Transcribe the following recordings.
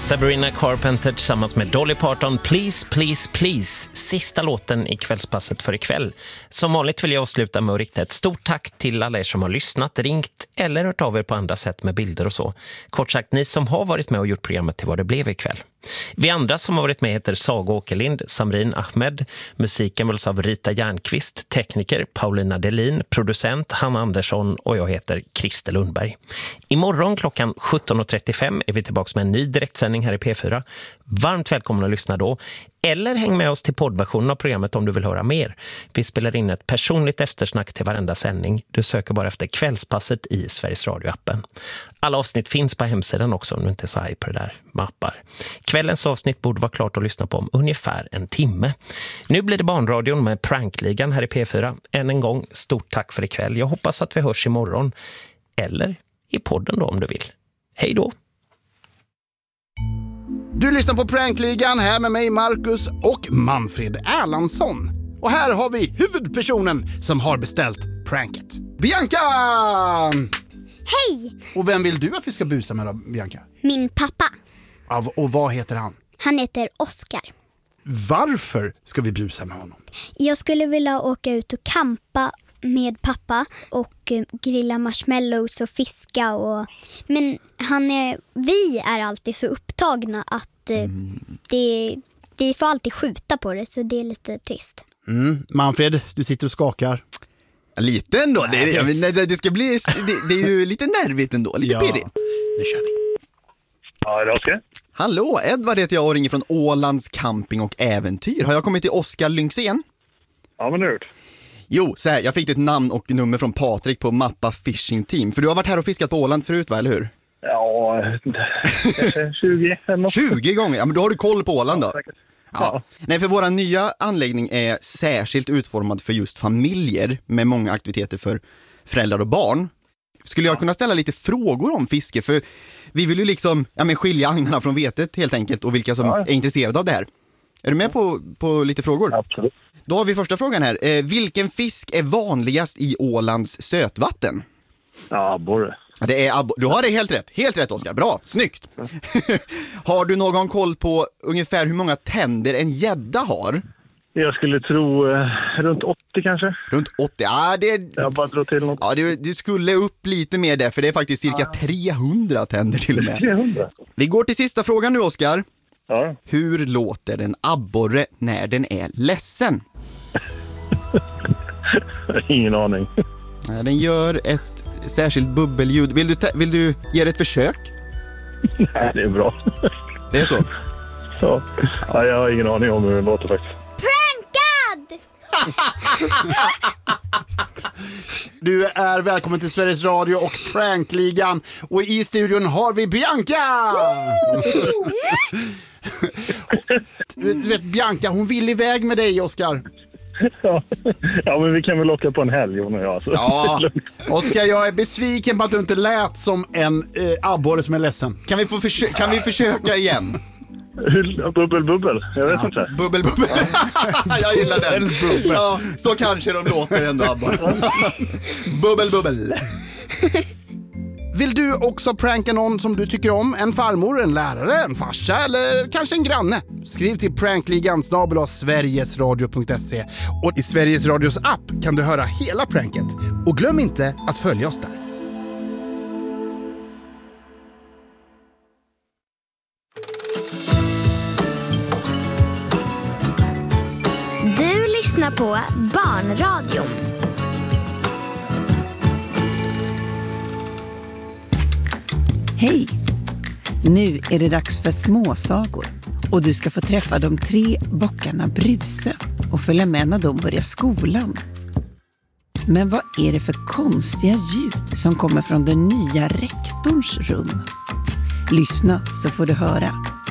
Sabrina Carpenter tillsammans med Dolly Parton, Please, Please, Please. Sista låten i kvällspasset för ikväll. Som vanligt vill jag avsluta med att rikta ett stort tack till alla er som har lyssnat, ringt eller hört av er på andra sätt med bilder och så. Kort sagt, ni som har varit med och gjort programmet till vad det blev ikväll. Vi andra som har varit med heter Saga Åkerlind, Samrin Ahmed, musiken väls av Rita Järnqvist, tekniker Paulina Delin, producent Hanna Andersson och jag heter Christer Lundberg. Imorgon klockan 17.35 är vi tillbaka med en ny direktsändning här i P4. Varmt välkomna att lyssna då. Eller häng med oss till poddversionen av programmet om du vill höra mer. Vi spelar in ett personligt eftersnack till varenda sändning. Du söker bara efter Kvällspasset i Sveriges Radio-appen. Alla avsnitt finns på hemsidan också om du inte är så arg på det där mappar. Kvällens avsnitt borde vara klart att lyssna på om ungefär en timme. Nu blir det Barnradion med Prankligan här i P4. Än en gång, stort tack för ikväll. Jag hoppas att vi hörs imorgon. Eller i podden då om du vill. Hej då! Du lyssnar på Prankligan här med mig Marcus och Manfred Erlandsson. Och här har vi huvudpersonen som har beställt pranket. Bianca! Hej! Och vem vill du att vi ska busa med då, Bianca? Min pappa. Och vad heter han? Han heter Oskar. Varför ska vi busa med honom? Jag skulle vilja åka ut och campa med pappa och grilla marshmallows och fiska men vi är alltid så upptagna att vi får alltid skjuta på det, så det är lite trist. Manfred, du sitter och skakar. Lite ändå. Det ska bli det är ju lite nervigt ändå, lite pirrigt. Nu kör vi. Ja, det är Oskar. Hallå, Edvard heter jag och ringer från Ålands camping och äventyr. Har jag kommit till Oskar Lynxén? Ja, men det är det. Jo, så här, jag fick ett namn och nummer från Patrik på Mappa Fishing Team. För du har varit här och fiskat på Åland förut, va, eller hur? Ja, 20 eller något. 20 gånger? Ja, men då har du koll på Åland då. Ja, säkert. Ja. Nej, för våra nya anläggning är särskilt utformad för just familjer med många aktiviteter för föräldrar och barn. Skulle jag kunna ställa lite frågor om fiske? För vi vill ju liksom skilja agnarna från vetet helt enkelt och vilka som är intresserade av det här. Är du med på lite frågor? Absolut. Då har vi första frågan här. Vilken fisk är vanligast i Ålands sötvatten? Ja, abborre. Det är du har det helt rätt. Helt rätt, Oskar. Bra, snyggt. Har du någon koll på ungefär hur många tänder en gädda har? Jag skulle tro runt 80 kanske. Runt 80? Ja, Jag bara drar till något. Ja, du skulle upp lite mer där, för det är faktiskt cirka 300 tänder till och med. 300? Vi går till sista frågan nu, Oskar. Ja. Hur låter en abborre när den är ledsen? Ingen aning. Den gör ett särskilt bubbelljud. Vill du ge det ett försök? Nej, det är bra. Det är så? Ja. Ja, jag har ingen aning om hur det låter faktiskt. Prankad! Du är välkommen till Sveriges Radio och Prankligan. Och i studion har vi Bianca! Du vet, Bianca, hon vill iväg med dig, Oskar. Ja, men vi kan väl åka på en helg, hon och jag. Så. Ja, Oskar, jag är besviken på att du inte lät som en abborre som är ledsen. Kan vi försöka igen? Bubbel. Jag vet inte. Bubbel. Jag gillar den. Ja, så kanske de låter ändå, abborre. Bubbel. Vill du också pranka någon som du tycker om? En farmor, en lärare, en farsa eller kanske en granne? Skriv till prankligan@sverigesradio.se. Och i Sveriges Radios app kan du höra hela pranket. Och glöm inte att följa oss där. Du lyssnar på Barnradion. Hej! Nu är det dags för småsagor och du ska få träffa de 3 bockarna Bruse och följa med när de börjar skolan. Men vad är det för konstiga ljud som kommer från den nya rektorns rum? Lyssna så får du höra.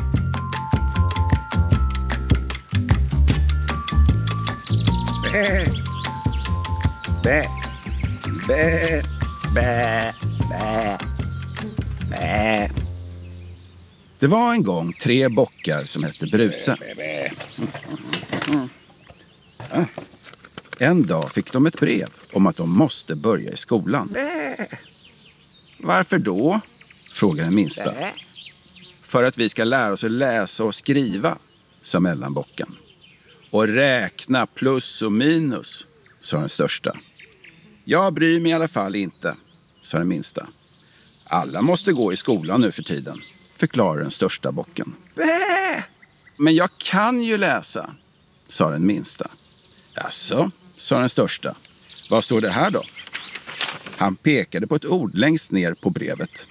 Bä. Bä. Bä. Bä. Bä. Bä. Det var en gång 3 bockar som hette Bruse. En dag fick de ett brev om att de måste börja i skolan. Varför då? Frågar den minsta. För att vi ska lära oss att läsa och skriva, sa mellanbocken. Och räkna plus och minus, sa den största. Jag bryr mig i alla fall inte, sa den minsta. Alla måste gå i skolan nu för tiden, förklarar den största bocken. Bä! Men jag kan ju läsa, sa den minsta. Jaså, sa den största. Vad står det här då? Han pekade på ett ord längst ner på brevet.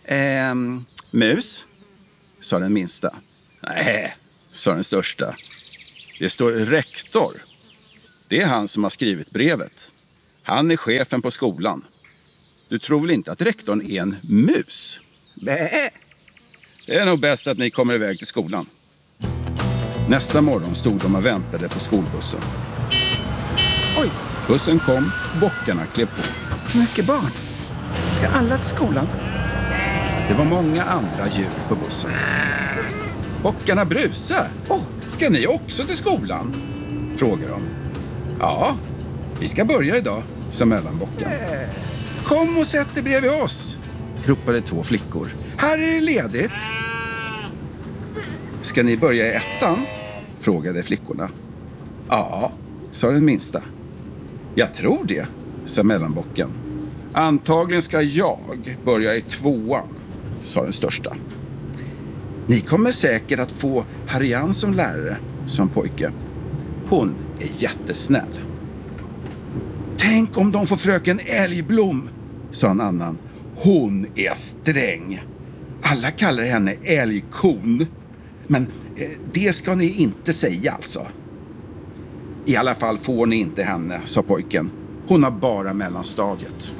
Mus, sa den minsta. Nej, sa den största. Det står rektor. Det är han som har skrivit brevet. Han är chefen på skolan. Du tror väl inte att rektorn är en mus? Bä. Det är nog bäst att ni kommer iväg till skolan. Nästa morgon stod de och väntade på skolbussen. Oj, bussen kom, bockarna klev på. Mycket barn. Ska alla till skolan? Det var många andra djur på bussen. Bockarna Bruse, ska ni också till skolan? Frågar de. Ja, vi ska börja idag, sa mellanbocken. Kom och sätt dig bredvid oss, ropade 2 flickor. Här är det ledigt. Ska ni börja i 1:an? Frågade flickorna. Ja, sa den minsta. Jag tror det, sa mellanbocken. Antagligen ska jag börja i 2:an, sa den största. Ni kommer säkert att få Harianne som lärare, sa en pojke. Hon är jättesnäll. Tänk om de får fröken Älgblom, sa en annan. Hon är sträng. Alla kallar henne Älgkon. Men det ska ni inte säga alltså. I alla fall får ni inte henne, sa pojken. Hon har bara mellanstadiet.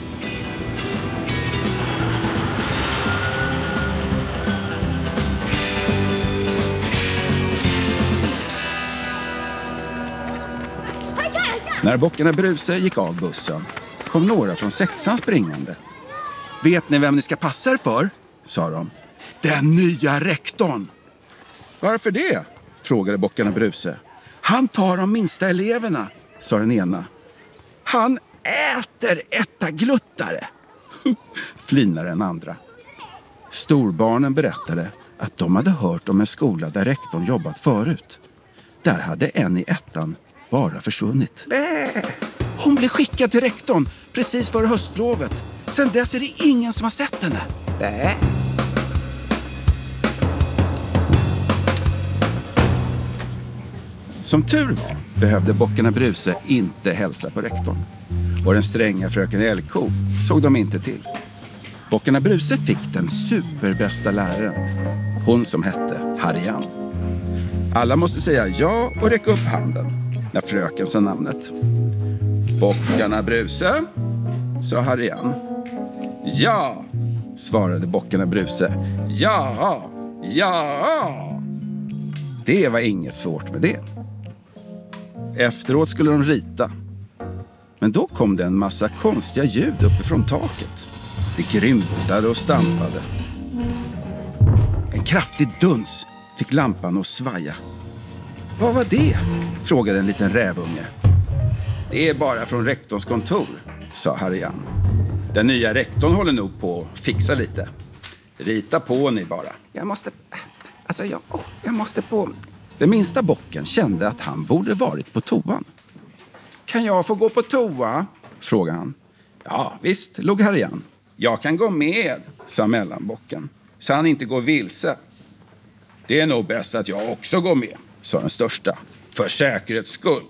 När bockarna Bruse gick av bussen kom några från 6:an springande. Vet ni vem ni ska passa er för? Sa de. Den nya rektorn. Varför det? Frågade bockarna Bruse. Han tar de minsta eleverna, sa den ena. Han äter ättagluttare, flinade den andra. Storbarnen berättade att de hade hört om en skola där rektorn jobbat förut. Där hade en i 1:an bara försvunnit. Hon blev skickad till rektorn precis före höstlovet. Sen dess är det ingen som har sett henne. Som tur var behövde bockarna Bruse inte hälsa på rektorn. Och den stränga fröken Älgko såg de inte till. Bockarna Bruse fick den superbästa läraren. Hon som hette Harianne. Alla måste säga ja och räcka upp handen när fröken sa namnet. Bockarna Bruse, sa Harianne. Ja, svarade bockarna Bruse. Ja, ja. Det var inget svårt med det. Efteråt skulle de rita. Men då kom det en massa konstiga ljud uppifrån taket. Det grymtade och stampade. En kraftig duns fick lampan att svaja. Vad var det? Frågade en liten rävunge. Det är bara från rektorns kontor, sa Harianne. Den nya rektorn håller nog på att fixa lite. Rita på ni bara. Jag måste på... Den minsta bocken kände att han borde varit på toan. Kan jag få gå på toa? Frågade han. Ja, visst, låg Harianne. Jag kan gå med, sa mellanbocken. Så han inte går vilse. Det är nog bäst att jag också går med, sa den största. För säkerhets skull.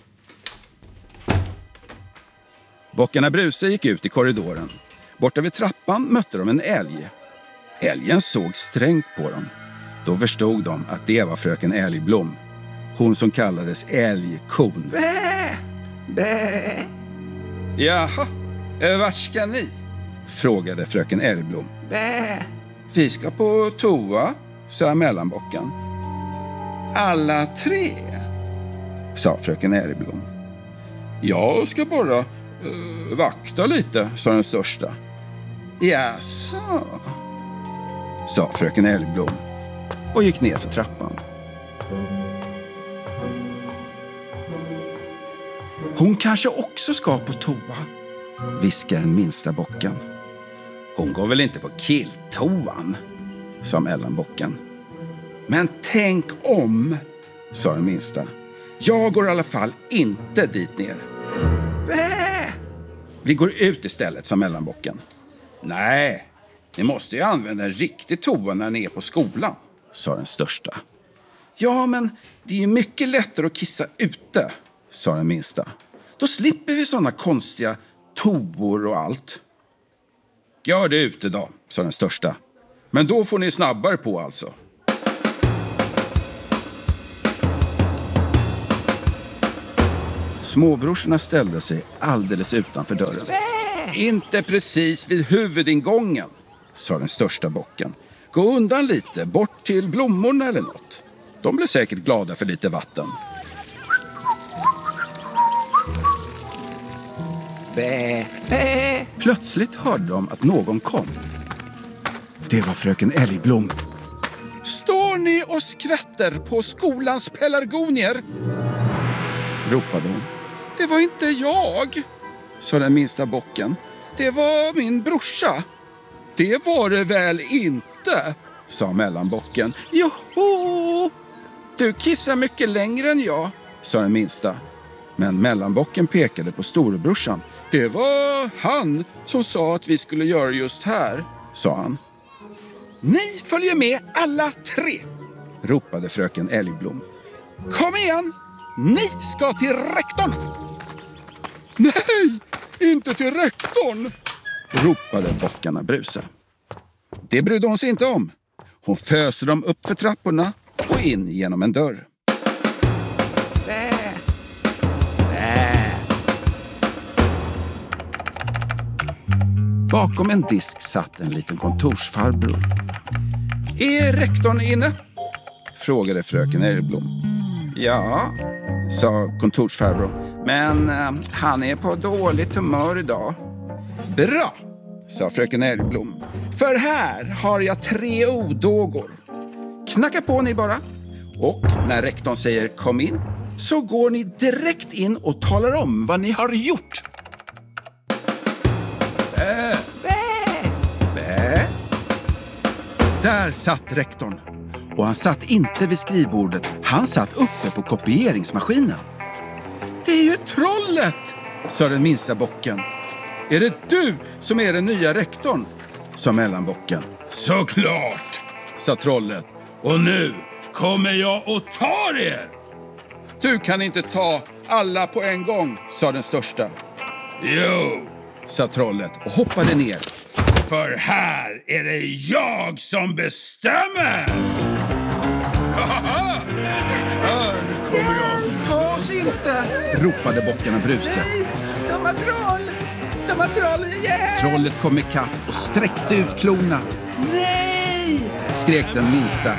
Bockarna Bruse gick ut i korridoren. Borta vid trappan mötte de en älg. Älgen såg strängt på dem. Då förstod de att det var fröken Älgblom. Hon som kallades Älgkon. Bä! Bä! Jaha, vart ska ni? Frågade fröken Älgblom. Bä! Vi ska på toa, sa mellanbocken. Alla 3, sa fröken Älgblom. Jag ska bara vakta lite, sa den största. Jaså, sa fröken Älgblom och gick ner för trappan. Hon kanske också ska på toa, viskar den minsta bocken. Hon går väl inte på killtoan? sa mellanbocken. Men tänk om, sa den minsta. Jag går i alla fall inte dit ner. Bä! Vi går ut istället, sa mellanbocken. Nej, ni måste ju använda en riktig toa när ni är på skolan, sa den största. Ja, men det är ju mycket lättare att kissa ute, sa den minsta. Då slipper vi sådana konstiga toor och allt. Gör det ute då, sa den största. Men då får ni snabbare på alltså. Småbrorsorna ställde sig alldeles utanför dörren. Inte precis vid huvudingången, sa den största bocken. Gå undan lite, bort till blommorna eller något. De blir säkert glada för lite vatten. Bä, bä. Plötsligt hörde de att någon kom. Det var fröken Älgblom. Står ni och skvätter på skolans pelargonier? Ropade hon. Det var inte jag, sa den minsta bocken. Det var min brorsa. Det var det väl inte, sa mellanbocken. Joho! Du kissar mycket längre än jag, sa den minsta. Men mellanbocken pekade på storebrorsan. Det var han som sa att vi skulle göra just här, sa han. Ni följer med alla tre, ropade fröken Älgblom. Kom igen! Ni ska till rektorn! Nej, inte till rektorn, ropade bockarna Bruse. Det brydde hon sig inte om. Hon föste dem upp för trapporna och in genom en dörr. Bä. Bä. Bakom en disk satt en liten kontorsfarbror. Är rektorn inne? Frågade fröken Älgblom. Ja, sa kontorsfarbrorn. Men han är på dåligt humör idag. Bra, sa fröken Älgblom. För här har jag 3 odågor. Knacka på ni bara. Och när rektorn säger kom in, så går ni direkt in och talar om vad ni har gjort. Bä, bä, bä. Där satt rektorn. Och han satt inte vid skrivbordet. Han satt uppe på kopieringsmaskinen. Det är ju trollet, sa den minsta bocken. Är det du som är den nya rektorn, sa mellanbocken. Såklart, sa trollet. Och nu kommer jag att ta er. Du kan inte ta alla på en gång, sa den största. Jo, sa trollet och hoppade ner. För här är det jag som bestämmer. Nu kommer jag. Ta oss inte, ropade bockarna Bruse. Nej, de har troll. De har troll igen. Trollet kom i kapp och sträckte ut klorna. Nej, skrek den minsta.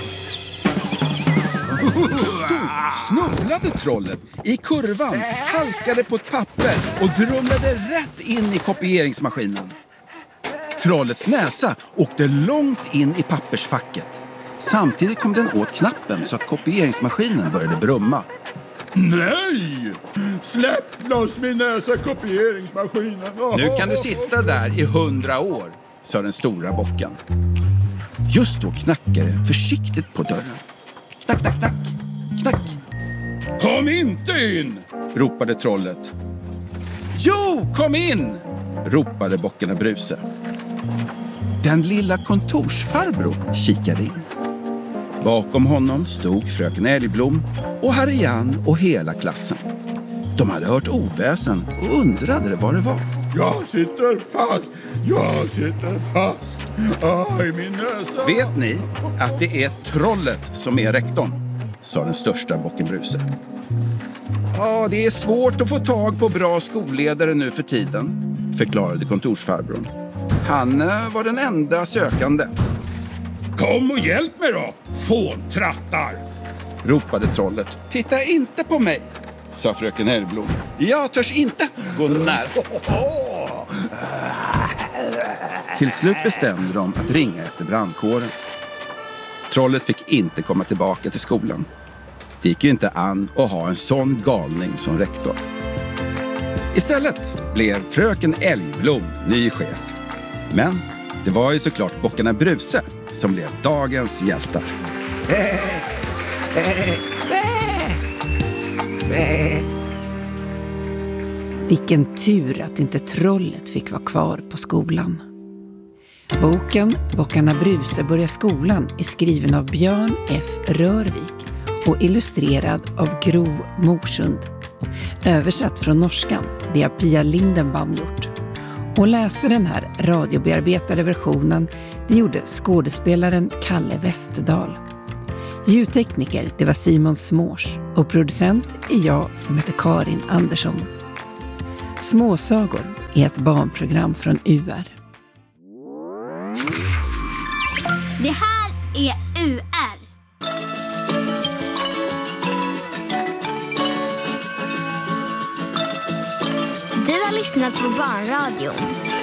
Snubblade trollet i kurvan, halkade på ett papper och drumlade rätt in i kopieringsmaskinen. Trollets näsa åkte långt in i pappersfacket. Samtidigt kom den åt knappen så att kopieringsmaskinen började brumma. Nej! Släpp loss min näsa, kopieringsmaskinen! Nu kan du sitta där i 100 år, sa den stora bocken. Just då knackade det försiktigt på dörren. Knack, knack, knack, knack. Kom inte in, ropade trollet. Jo, kom in, ropade bockarna Bruse. Den lilla kontorsfarbror kikade in. Bakom honom stod fröken Älgblom och Harrian och hela klassen. De hade hört oväsen och undrade vad det var. Jag sitter fast i min näsa. Vet ni att det är trollet som är rektorn, sa den största bocken Bruse. Ja, det är svårt att få tag på bra skolledare nu för tiden, förklarade kontorsfarbrorn. Han var den enda sökande. Kom och hjälp mig då, fåntrattar, ropade trollet. Titta inte på mig, sa fröken Älgblom. Jag törs inte gå nära. Till slut bestämde de att ringa efter brandkåren. Trollet fick inte komma tillbaka till skolan. Det gick ju inte an att ha en sån galning som rektor. Istället blev fröken Älgblom ny chef. Men det var ju såklart bockarna Bruse som blev dagens hjältar. Vilken tur att inte trollet fick vara kvar på skolan. Boken Bockarna Bruse börjar skolan är skriven av Björn F. Rörvik och illustrerad av Gro Morsund. Översatt från norskan, det har Pia Lindenbaum gjort. Och läste den här radiobearbetade versionen, det gjorde skådespelaren Kalle Westerdahl. Ljudtekniker, det var Simon Smårs och producent är jag som heter Karin Andersson. Småsagor är ett barnprogram från UR. Det här är UR. Du har lyssnat på Barnradion.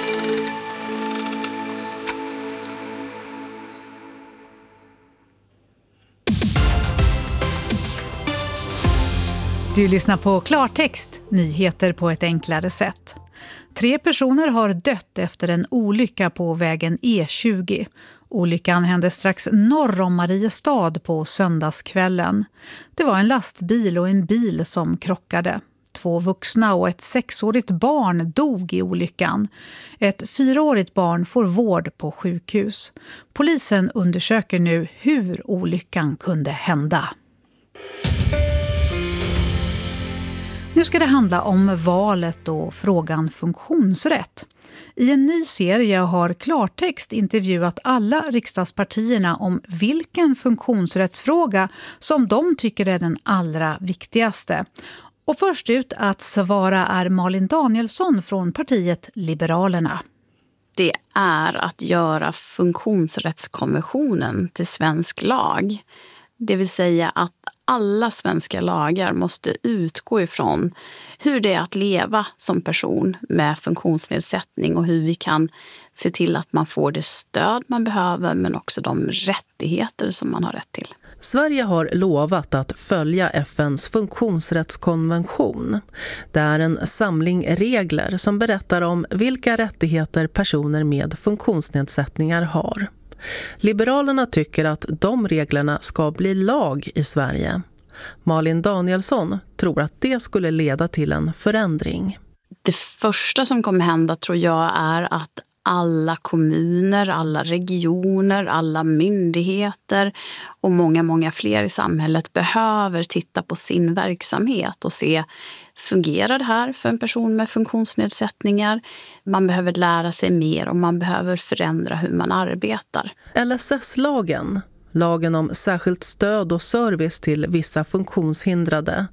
Du lyssnar på Klartext, nyheter på ett enklare sätt. 3 personer har dött efter en olycka på vägen E20. Olyckan hände strax norr om Mariestad på söndagskvällen. Det var en lastbil och en bil som krockade. 2 vuxna och ett 6-årigt barn dog i olyckan. Ett 4-årigt barn får vård på sjukhus. Polisen undersöker nu hur olyckan kunde hända. Nu ska det handla om valet och frågan funktionsrätt. I en ny serie har Klartext intervjuat alla riksdagspartierna om vilken funktionsrättsfråga som de tycker är den allra viktigaste. Och först ut att svara är Malin Danielsson från partiet Liberalerna. Det är att göra funktionsrättskonventionen till svensk lag. Det vill säga att alla svenska lagar måste utgå ifrån hur det är att leva som person med funktionsnedsättning och hur vi kan se till att man får det stöd man behöver men också de rättigheter som man har rätt till. Sverige har lovat att följa FN:s funktionsrättskonvention. Det är en samling regler som berättar om vilka rättigheter personer med funktionsnedsättningar har. Liberalerna tycker att de reglerna ska bli lag i Sverige. Malin Danielsson tror att det skulle leda till en förändring. Det första som kommer hända tror jag är att alla kommuner, alla regioner, alla myndigheter och många fler i samhället behöver titta på sin verksamhet och se, fungerar det här för en person med funktionsnedsättningar? Man behöver lära sig mer och man behöver förändra hur man arbetar. LSS-lagen, lagen om särskilt stöd och service till vissa funktionshindrade,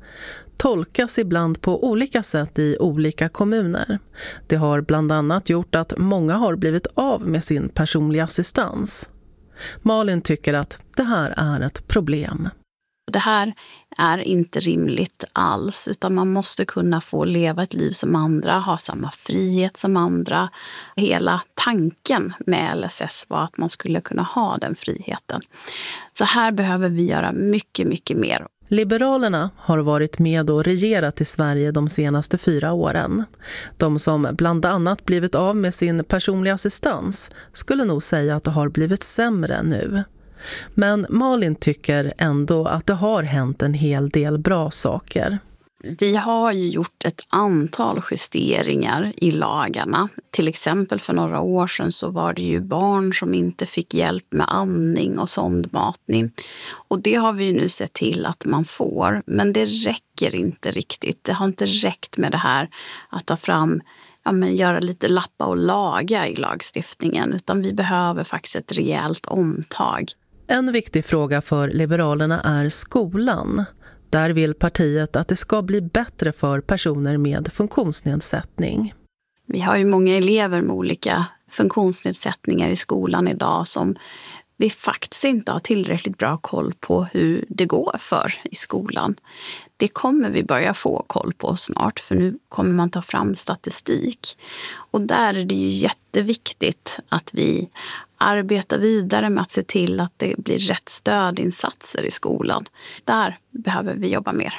tolkas ibland på olika sätt i olika kommuner. Det har bland annat gjort att många har blivit av med sin personliga assistans. Malin tycker att det här är ett problem. Det här är inte rimligt alls, utan man måste kunna få leva ett liv som andra, ha samma frihet som andra. Hela tanken med LSS var att man skulle kunna ha den friheten. Så här behöver vi göra mycket mer. Liberalerna har varit med och regerat i Sverige de senaste 4 åren. De som bland annat blivit av med sin personliga assistans skulle nog säga att det har blivit sämre nu. Men Malin tycker ändå att det har hänt en hel del bra saker. Vi har ju gjort ett antal justeringar i lagarna. Till exempel för några år sedan så var det ju barn som inte fick hjälp med amning och sondmatning. Och det har vi ju nu sett till att man får. Men det räcker inte riktigt. Det har inte räckt med det här att ta fram, göra lite lappa och laga i lagstiftningen. Utan vi behöver faktiskt ett rejält omtag. En viktig fråga för Liberalerna är skolan. Där vill partiet att det ska bli bättre för personer med funktionsnedsättning. Vi har ju många elever med olika funktionsnedsättningar i skolan idag som vi faktiskt inte har tillräckligt bra koll på hur det går för i skolan. Det kommer vi börja få koll på snart, för nu kommer man ta fram statistik. Och där är det ju jätteviktigt att vi arbetar vidare med att se till att det blir rätt stödinsatser i skolan. Där behöver vi jobba mer.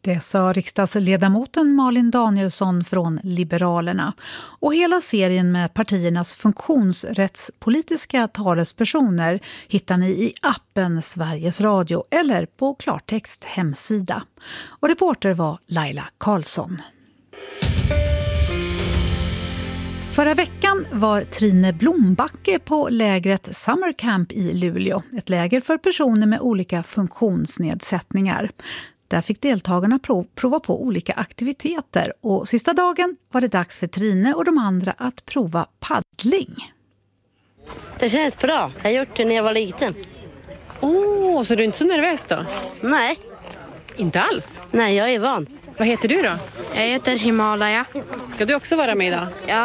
Det sa riksdagsledamoten Malin Danielsson från Liberalerna. Och hela serien med partiernas funktionsrättspolitiska talespersoner hittar ni i appen Sveriges Radio eller på Klartext hemsida. Och reporter var Laila Karlsson. Förra veckan var Trine Blombacke på lägret Summer Camp i Luleå. Ett läger för personer med olika funktionsnedsättningar. Där fick deltagarna prova på olika aktiviteter. Och sista dagen var det dags för Trine och de andra att prova paddling. Det känns bra. Jag har gjort det när jag var liten. Så du är inte så nervös då? Nej. Inte alls? Nej, jag är van. Vad heter du då? Jag heter Himalaya. Ska du också vara med idag? Ja.